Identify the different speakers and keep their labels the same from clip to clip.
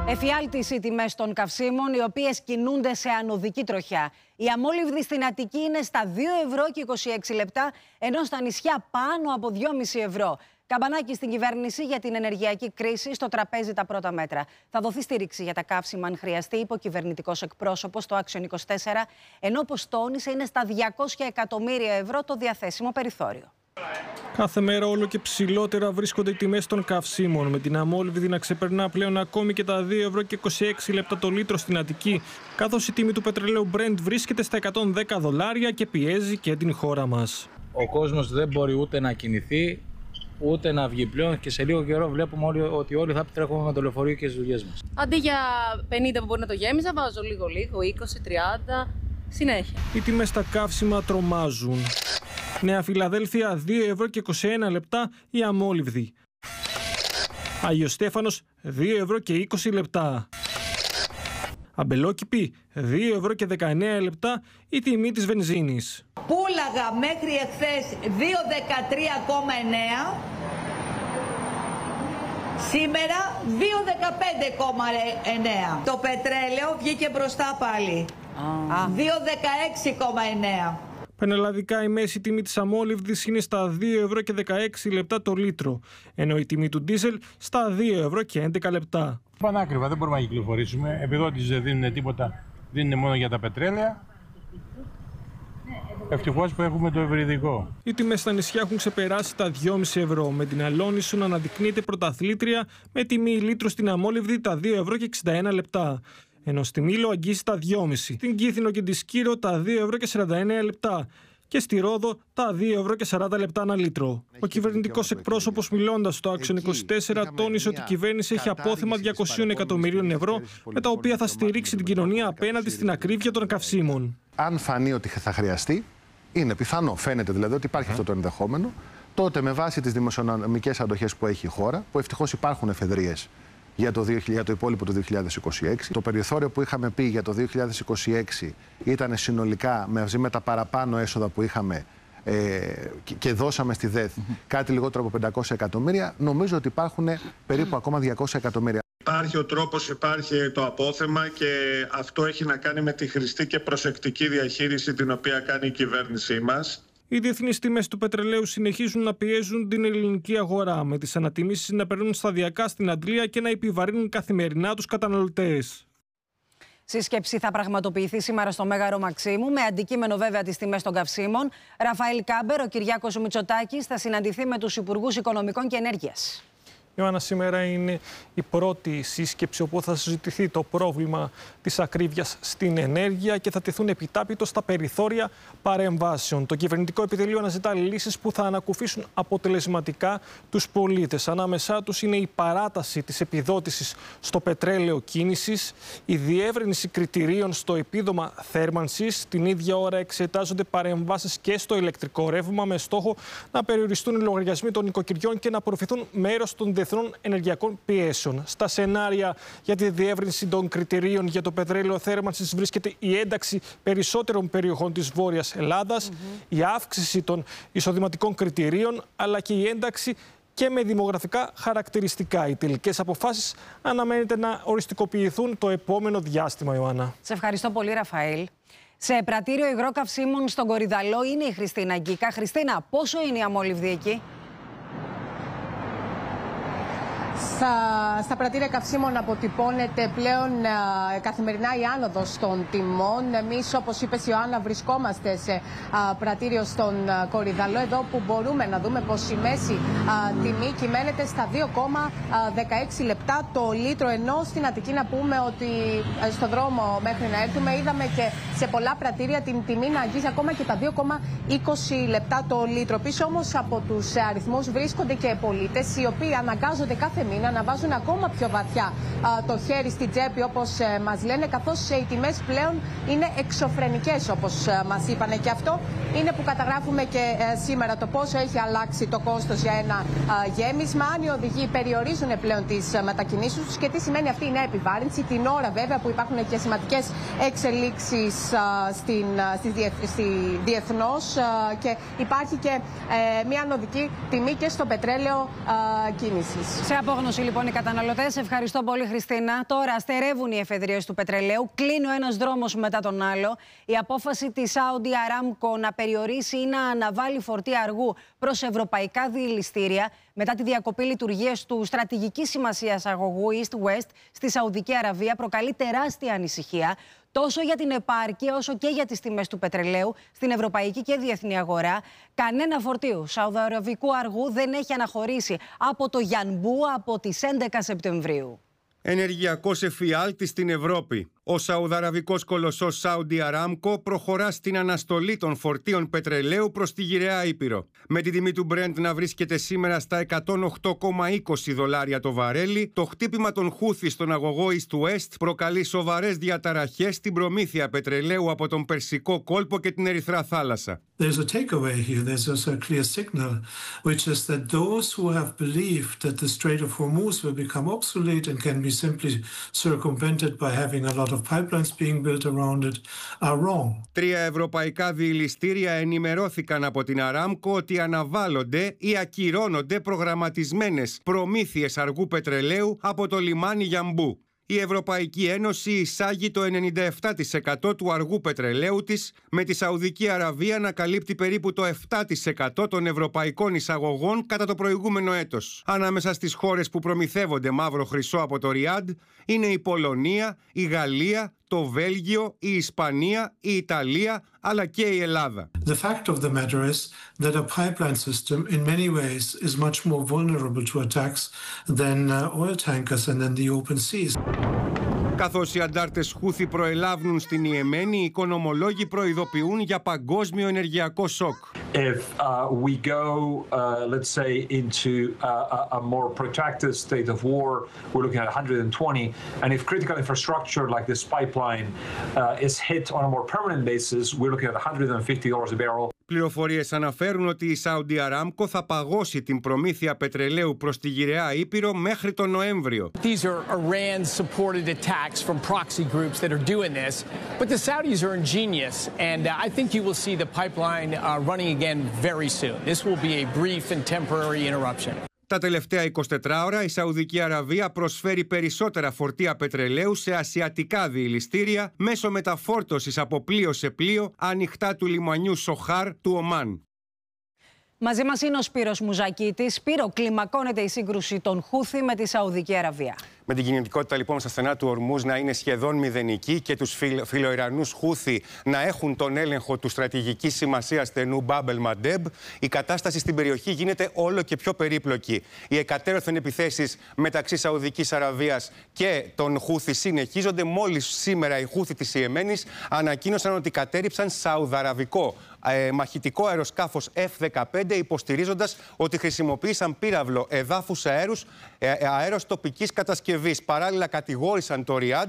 Speaker 1: Εφιάλτης οι τιμές των καυσίμων, οι οποίες κινούνται σε ανωδική τροχιά. Η αμόλυβδη στην Αττική είναι στα 2 ευρώ και 26 λεπτά, ενώ στα νησιά πάνω από 2,5 ευρώ. Καμπανάκι στην κυβέρνηση για την ενεργειακή κρίση, στο τραπέζι τα πρώτα μέτρα. Θα δοθεί στήριξη για τα καύσιμα αν χρειαστεί, είπε ο κυβερνητικός εκπρόσωπος στο Action 24, ενώ όπως τόνισε είναι στα 200 εκατομμύρια ευρώ το διαθέσιμο περιθώριο.
Speaker 2: Κάθε μέρα όλο και ψηλότερα βρίσκονται οι τιμές των καυσίμων, με την αμόλυβδη να ξεπερνά πλέον ακόμη και τα 2 ευρώ και 26 λεπτά το λίτρο στην Αττική, καθώς η τιμή του πετρελαίου Brent βρίσκεται στα $110 και πιέζει και την χώρα μας.
Speaker 3: Ο κόσμος δεν μπορεί ούτε να κινηθεί, ούτε να βγει πλέον και σε λίγο καιρό βλέπουμε ότι όλοι θα τρέχουμε με το λεωφορείο και τις δουλειές μας.
Speaker 4: Αντί για 50 που μπορεί να το γέμιζα, βάζω λίγο, 20, 30, συνέχεια.
Speaker 2: Οι τιμές στα καύσιμα τρομάζουν. Νέα Φιλαδέλφια 2 ευρώ και 21 λεπτά η αμόλυβδη. Άγιος Στέφανος 2 ευρώ και 20 λεπτά. Αμπελόκηπη 2 ευρώ και 19 λεπτά η τιμή της βενζίνης.
Speaker 5: Πούλαγα μέχρι εχθές 2,13,9. Σήμερα 2,15,9. Το πετρέλαιο βγήκε μπροστά πάλι. 2,16,9.
Speaker 2: Πανελλαδικά η μέση τιμή της αμόλυβδης είναι στα 2 ευρώ και 16 λεπτά το λίτρο, ενώ η τιμή του ντίζελ στα 2 ευρώ και 11 λεπτά.
Speaker 6: Πανάκριβα, δεν μπορούμε να κυκλοφορήσουμε. Επιδότηση δεν δίνουν τίποτα, δίνουν μόνο για τα πετρέλαια. Ευτυχώς που έχουμε το ευρυδικό.
Speaker 2: Οι τιμές στα νησιά έχουν ξεπεράσει τα 2,5 ευρώ, με την Αλόνισσο να αναδεικνύεται πρωταθλήτρια με τιμή λίτρου στην αμόλυβδη τα 2 ευρώ και 61 λεπτά. Ενώ στη Μήλο αγγίζει τα 2,5. Στην Κύθινο και τη Σκύρο τα 2 ευρώ και 49 λεπτά. Και στη Ρόδο τα 2 ευρώ και 40 λεπτά ένα λίτρο. Ο κυβερνητικός εκπρόσωπος, μιλώντας στο Action 24, τόνισε ότι η κυβέρνηση έχει απόθεμα 200 εκατομμυρίων ευρώ, με τα οποία θα στηρίξει την κοινωνία απέναντι στην ακρίβεια των καυσίμων.
Speaker 7: Αν φανεί ότι θα χρειαστεί, είναι πιθανό, φαίνεται δηλαδή ότι υπάρχει αυτό το ενδεχόμενο, τότε με βάση τις δημοσιονομικές αντοχές που έχει η χώρα, που ευτυχώς υπάρχουν εφεδρίες για το υπόλοιπο του 2026. Το περιθώριο που είχαμε πει για το 2026 ήταν συνολικά, μαζί με τα παραπάνω έσοδα που είχαμε και δώσαμε στη ΔΕΘ, κάτι λιγότερο από 500 εκατομμύρια. Νομίζω ότι υπάρχουν περίπου ακόμα 200 εκατομμύρια.
Speaker 8: Υπάρχει ο τρόπος, υπάρχει το απόθεμα και αυτό έχει να κάνει με τη χρηστή και προσεκτική διαχείριση την οποία κάνει η κυβέρνησή μας.
Speaker 2: Οι διεθνείς τιμές του πετρελαίου συνεχίζουν να πιέζουν την ελληνική αγορά, με τις ανατιμήσεις να περνούν σταδιακά στην αντλία και να επιβαρύνουν καθημερινά τους καταναλωτές.
Speaker 1: Σύσκεψη θα πραγματοποιηθεί σήμερα στο Μέγαρο Μαξίμου, με αντικείμενο βέβαια τις τιμές των καυσίμων. Ραφαήλ Κάμπερ, ο Κυριάκος Μητσοτάκης θα συναντηθεί με τους Υπουργούς Οικονομικών και Ενέργειας.
Speaker 2: Ιωάννα, σήμερα είναι η πρώτη σύσκεψη όπου θα συζητηθεί το πρόβλημα της ακρίβειας στην ενέργεια και θα τεθούν επιτάπητος στα περιθώρια παρεμβάσεων. Το κυβερνητικό επιτελείο αναζητά λύσεις που θα ανακουφίσουν αποτελεσματικά τους πολίτες. Ανάμεσά τους είναι η παράταση της επιδότησης στο πετρέλαιο κίνησης, η διεύρυνση κριτηρίων στο επίδομα θέρμανσης. Την ίδια ώρα εξετάζονται παρεμβάσεις και στο ηλεκτρικό ρεύμα, με στόχο να περιοριστούν οι λογαριασμοί των νοικοκυριών και να απορροφηθούν μέρος των διεθνών ενεργειακών πιέσεων. Στα σενάρια για τη διεύρυνση των κριτηρίων για το πετρέλαιο θέρμανσης βρίσκεται η ένταξη περισσότερων περιοχών της Βόρειας Ελλάδας, η αύξηση των εισοδηματικών κριτηρίων, αλλά και η ένταξη και με δημογραφικά χαρακτηριστικά. Οι τελικές αποφάσεις αναμένεται να οριστικοποιηθούν το επόμενο διάστημα, Ιωάννα.
Speaker 1: Σε ευχαριστώ πολύ, Ραφαήλ. Σε πρατήριο υγρό καυσίμων στον Κορυδαλό είναι η Χριστίνα Γκίκα. Χριστίνα, πόσο είναι η αμόλυβδη εκεί?
Speaker 9: Στα πρατήρια καυσίμων αποτυπώνεται πλέον καθημερινά η άνοδος των τιμών. Εμείς, όπως είπες, Ιωάννα, βρισκόμαστε σε πρατήριο στον Κορυδαλό, εδώ που μπορούμε να δούμε πως η μέση τιμή κυμαίνεται στα 2,16 λεπτά το λίτρο, ενώ στην Αττική να πούμε ότι στο δρόμο μέχρι να έρθουμε είδαμε και σε πολλά πρατήρια την τιμή να αγγίζει ακόμα και τα 2,20 λεπτά το λίτρο. Πίσω όμως από τους αριθμούς βρίσκονται και πολίτες οι οποίοι αναγκάζονται κάθε μήνα να βάζουν ακόμα πιο βαθιά το χέρι στην τσέπη, όπως μας λένε, καθώς οι τιμές πλέον είναι εξωφρενικές, όπως μας είπανε. Και αυτό είναι που καταγράφουμε και σήμερα, το πόσο έχει αλλάξει το κόστος για ένα γέμισμα, αν οι οδηγοί περιορίζουν πλέον τις μετακινήσεις τους και τι σημαίνει αυτή η νέα επιβάρυνση, την ώρα βέβαια που υπάρχουν και σημαντικές εξελίξεις διεθνώς και υπάρχει και μια ανωδική τιμή και στο πετρέλαιο κίνησης.
Speaker 1: Σε απόγνωση ενημέρωση λοιπόν οι καταναλωτές. Ευχαριστώ πολύ, Χριστίνα. Τώρα στερεύουν οι εφεδρείες του πετρελαίου. Κλείνει ο ένας δρόμος μετά τον άλλο. Η απόφαση της Saudi Aramco να περιορίσει ή να αναβάλει φορτία αργού προς ευρωπαϊκά διελιστήρια μετά τη διακοπή λειτουργίας του στρατηγικής σημασίας αγωγού East-West στη Σαουδική Αραβία προκαλεί τεράστια ανησυχία, τόσο για την επάρκεια όσο και για τις τιμές του πετρελαίου στην ευρωπαϊκή και διεθνή αγορά. Κανένα φορτίο σαουδαραβικού αργού δεν έχει αναχωρήσει από το Γιανμπού από τις 11 Σεπτεμβρίου.
Speaker 10: Ενεργειακός εφιάλτης στην Ευρώπη. Ο σαουδαραβικός κολοσσός Saudi Aramco προχωρά στην αναστολή των φορτίων πετρελαίου προς τη Γυραιά Ήπειρο. Με την τιμή του Brent να βρίσκεται σήμερα στα $108,20 το βαρέλι, το χτύπημα των Χούθι στον αγωγό East-West προκαλεί σοβαρές διαταραχές στην προμήθεια πετρελαίου από τον Περσικό κόλπο και την Ερυθρά θάλασσα.
Speaker 11: There's a takeaway here. There's also a clear signal, which is that those who have believed that the Strait of Hormuz will become obsolete and can be simply circumvented by having a lot of pipelines being built around it are wrong.
Speaker 10: 3 ευρωπαϊκά διελιστήρια ενημερώθηκαν από την Aramco ότι αναβάλλονται ή ακυρώνονται προγραμματισμένες προμήθειες αργού πετρελαίου από το λιμάνι Γιανμπού. Η Ευρωπαϊκή Ένωση εισάγει το 97% του αργού πετρελαίου της, με τη Σαουδική Αραβία να καλύπτει περίπου το 7% των ευρωπαϊκών εισαγωγών κατά το προηγούμενο έτος. Ανάμεσα στις χώρες που προμηθεύονται μαύρο χρυσό από το Ριάντ είναι η Πολωνία, η Γαλλία, το Βέλγιο, η Ισπανία, η Ιταλία, αλλά και η Ελλάδα.
Speaker 11: The fact of the matter is that a pipeline system in many ways is much more vulnerable to attacks than oil tankers and then the open seas.
Speaker 10: Καθώς οι αντάρτες Χούθι προελάβουν στην Ιεμένη, οι οικονομολόγοι προειδοποιούν για παγκόσμιο ενεργειακό σοκ.
Speaker 12: If we go, let's say, into a more protracted state of war, we're looking at 120. And if critical infrastructure like this pipeline is hit on a more permanent basis, we're looking at $150 a barrel.
Speaker 10: Πληροφορίες αναφέρουν ότι η Saudi Aramco θα παγώσει την προμήθεια πετρελαίου προς τη Γυραιά Ήπειρο μέχρι τον Νοέμβριο.
Speaker 13: These are Iran-supported attacks from proxy groups that are doing this, but the Saudis are ingenious, and I think you will see the pipeline running again very soon. This will be a brief and temporary interruption.
Speaker 10: Τα τελευταία 24 ώρα η Σαουδική Αραβία προσφέρει περισσότερα φορτία πετρελαίου σε ασιατικά διελιστήρια μέσω μεταφόρτωσης από πλοίο σε πλοίο ανοιχτά του λιμανιού Σοχάρ του Ομάν.
Speaker 1: Μαζί μας είναι ο Σπύρος Μουζακίτης. Σπύρο, κλιμακώνεται η σύγκρουση των Χούθι με τη Σαουδική Αραβία.
Speaker 14: Με την κινητικότητα λοιπόν στα στενά του Ορμούζ να είναι σχεδόν μηδενική και τους φιλοϊρανούς Χούθι να έχουν τον έλεγχο του στρατηγικής σημασίας στενού Μπάμπελ Μαντέμπ, η κατάσταση στην περιοχή γίνεται όλο και πιο περίπλοκη. Οι εκατέρωθεν επιθέσεις μεταξύ Σαουδικής Αραβίας και των Χούθι συνεχίζονται. Μόλις σήμερα οι Χούθι της Ιεμένης ανακοίνωσαν ότι κατέριψαν σαουδαραβικό μαχητικό αεροσκάφος F-15, υποστηρίζοντας ότι χρησιμοποίησαν πύραυλο εδάφους αέρος τοπικής κατασκευής. Παράλληλα κατηγόρησαν το Ριάντ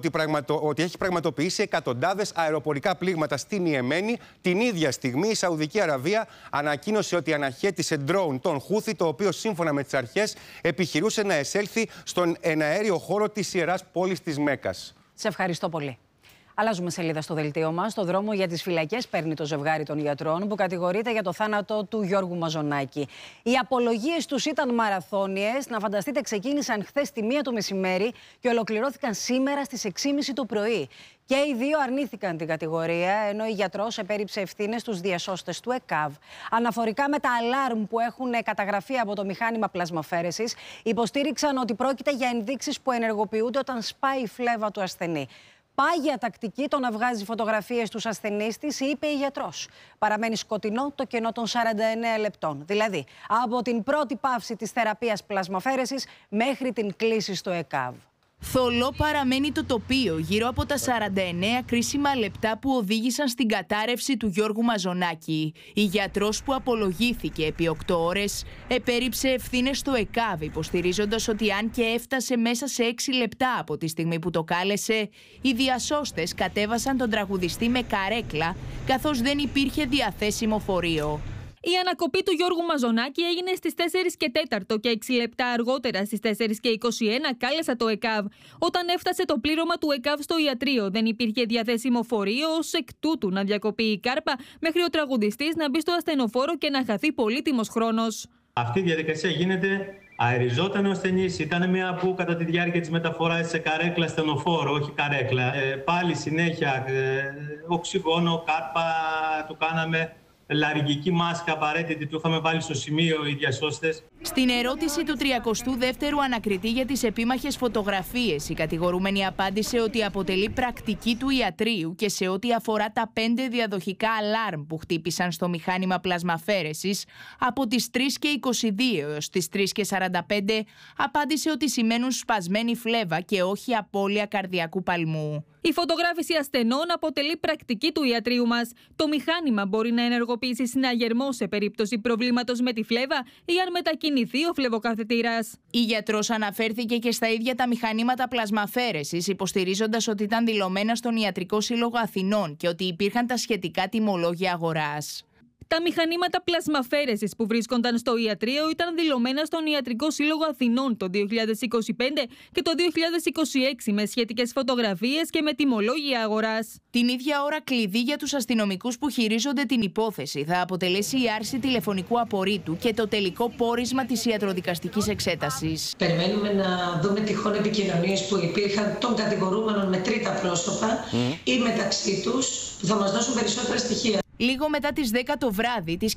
Speaker 14: ότι έχει πραγματοποιήσει εκατοντάδες αεροπορικά πλήγματα στην Ιεμένη. Την ίδια στιγμή η Σαουδική Αραβία ανακοίνωσε ότι αναχέτησε ντρόουν τον Χούθι, το οποίο σύμφωνα με τις αρχές επιχειρούσε να εισέλθει στον εναέριο χώρο της Ιεράς πόλης της Μέκκας.
Speaker 1: Σε ευχαριστώ πολύ. Αλλάζουμε σελίδα στο δελτίο μας. Στο δρόμο για τις φυλακές παίρνει το ζευγάρι των γιατρών που κατηγορείται για το θάνατο του Γιώργου Μαζονάκη. Οι απολογίες τους ήταν μαραθώνιες. Να φανταστείτε, ξεκίνησαν χθες τη 1 το μεσημέρι και ολοκληρώθηκαν σήμερα στις 6:30 το πρωί. Και οι δύο αρνήθηκαν την κατηγορία, ενώ η γιατρός επέριψε ευθύνες στους διασώστες του ΕΚΑΒ. Αναφορικά με τα αλάρμ που έχουν καταγραφεί από το μηχάνημα πλασμαφαίρεσης, υποστήριξαν ότι πρόκειται για ενδείξεις που ενεργοποιούνται όταν σπάει η φλέβα του ασθενή. Πάγια τακτική το να βγάζει φωτογραφίες στους ασθενείς της, είπε η γιατρός. Παραμένει σκοτεινό το κενό των 49 λεπτών. Δηλαδή, από την πρώτη παύση της θεραπείας πλασμαφαίρεσης μέχρι την κλήση στο ΕΚΑΒ.
Speaker 15: Θολό παραμένει το τοπίο γύρω από τα 49 κρίσιμα λεπτά που οδήγησαν στην κατάρρευση του Γιώργου Μαζονάκη. Η γιατρός που απολογήθηκε επί 8 ώρες επέριψε ευθύνες στο ΕΚΑΒ, υποστηρίζοντας ότι αν και έφτασε μέσα σε 6 λεπτά από τη στιγμή που το κάλεσε, οι διασώστες κατέβασαν τον τραγουδιστή με καρέκλα, καθώς δεν υπήρχε διαθέσιμο φορείο.
Speaker 16: Η ανακοπή του Γιώργου Μαζονάκη έγινε στις 4:04 και 6 λεπτά αργότερα, στις 4:21, κάλεσα το ΕΚΑΒ. Όταν έφτασε το πλήρωμα του ΕΚΑΒ στο ιατρείο, δεν υπήρχε διαθέσιμο φορείο, ως εκ τούτου να διακοπεί η κάρπα μέχρι ο τραγουδιστής να μπει στο ασθενοφόρο και να χαθεί πολύτιμος χρόνος.
Speaker 17: Αυτή η διαδικασία γίνεται Αεριζόταν ο ασθενής, ήταν μια που κατά τη διάρκεια της μεταφοράς σε καρέκλα στενοφόρο, όχι καρέκλα. Πάλι συνέχεια οξυγόνο, κάρπα, του κάναμε λαρυγγική μάσκα απαραίτητη, του είχαμε βάλει στο σημείο οι διασώστες.
Speaker 15: Στην ερώτηση του 32ου ανακριτή για τις επίμαχες φωτογραφίες, η κατηγορούμενη απάντησε ότι αποτελεί πρακτική του ιατρείου και σε ό,τι αφορά τα 5 διαδοχικά αλάρμ που χτύπησαν στο μηχάνημα πλασμαφέρεσης από τις 3:22 έως τις 3:45, απάντησε ότι σημαίνουν σπασμένη φλέβα και όχι απώλεια καρδιακού παλμού.
Speaker 16: Η φωτογράφηση ασθενών αποτελεί πρακτική του ιατρείου μας. Το μηχάνημα μπορεί να ενεργοποιήσει συναγερμό σε περίπτωση προβλήματος με τη φλέβα ή αν μετακινηθεί ο φλεβοκαθετήρας.
Speaker 15: Η γιατρός αναφέρθηκε και στα ίδια τα μηχανήματα πλασμαφέρεσης, υποστηρίζοντας ότι ήταν δηλωμένα στον Ιατρικό Σύλλογο Αθηνών και ότι υπήρχαν τα σχετικά τιμολόγια αγοράς.
Speaker 16: Τα μηχανήματα πλασμαφέρεσης που βρίσκονταν στο ιατρείο ήταν δηλωμένα στον Ιατρικό Σύλλογο Αθηνών το 2025 και το 2026 με σχετικές φωτογραφίες και με τιμολόγια αγοράς.
Speaker 15: Την ίδια ώρα κλειδί για τους αστυνομικούς που χειρίζονται την υπόθεση θα αποτελέσει η άρση τηλεφωνικού απορρίτου και το τελικό πόρισμα της ιατροδικαστικής εξέτασης.
Speaker 18: Περιμένουμε να δούμε τυχόν επικοινωνίες που υπήρχαν των κατηγορούμενων με τρίτα πρόσωπα ή μεταξύ τους που θα μας δώσουν περισσότερα στοιχεία.
Speaker 15: Λίγο μετά τις 10 το βράδυ της